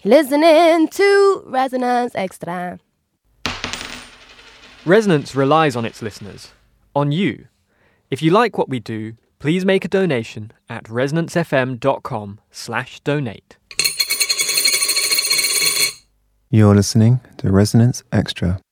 Listening to Resonance Extra. Resonance relies on its listeners, on you. If you like what we do, please make a donation at resonancefm.com/donate. You're listening to Resonance Extra.